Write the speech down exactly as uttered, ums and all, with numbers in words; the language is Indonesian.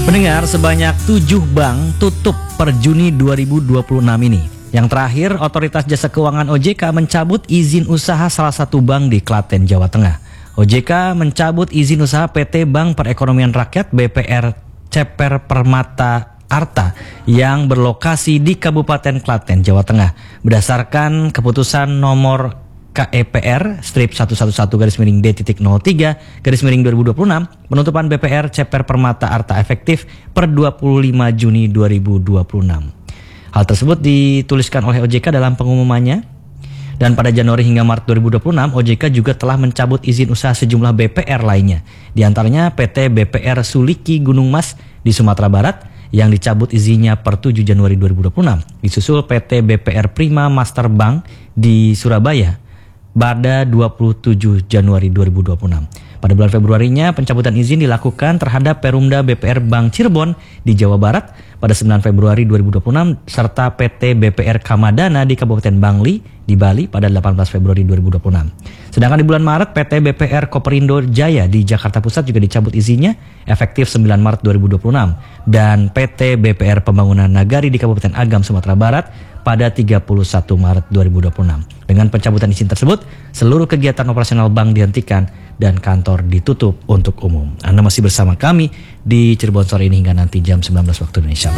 Pendengar, sebanyak tujuh bank tutup per Juni dua ribu dua puluh enam ini. Yang terakhir, Otoritas Jasa Keuangan O J K mencabut izin usaha salah satu bank di Klaten, Jawa Tengah. O J K mencabut izin usaha P T Bank Perekonomian Rakyat B P R Ceper Permata Arta yang berlokasi di Kabupaten Klaten, Jawa Tengah. Berdasarkan keputusan nomor K E P R strip seratus sebelas garis miring D nol tiga garis miring dua ribu dua puluh enam, penutupan B P R Ceper Permata Arta efektif per dua puluh lima Juni dua ribu dua puluh enam. Hal tersebut dituliskan oleh O J K dalam pengumumannya. Dan pada Januari hingga Maret dua ribu dua puluh enam, O J K juga telah mencabut izin usaha sejumlah B P R lainnya. Di antaranya P T B P R Suliki Gunung Mas di Sumatera Barat yang dicabut izinnya per tujuh Januari dua ribu dua puluh enam. Disusul P T B P R Prima Master Bank di Surabaya pada dua puluh tujuh Januari dua ribu dua puluh enam. Pada bulan Februarinya, pencabutan izin dilakukan terhadap Perumda B P R Bank Cirebon di Jawa Barat pada sembilan Februari dua ribu dua puluh enam serta P T B P R Kamadana di Kabupaten Bangli di Bali pada delapan belas Februari dua ribu dua puluh enam. Sedangkan di bulan Maret, P T B P R Koperindo Jaya di Jakarta Pusat juga dicabut izinnya efektif sembilan Maret dua ribu dua puluh enam dan P T B P R Pembangunan Nagari di Kabupaten Agam, Sumatera Barat pada tiga puluh satu Maret dua ribu dua puluh enam. Dengan pencabutan izin tersebut, seluruh kegiatan operasional bank dihentikan dan kantor ditutup untuk umum. Anda masih bersama kami di Cirebon sore ini hingga nanti jam sembilan belas waktu Indonesia Barat.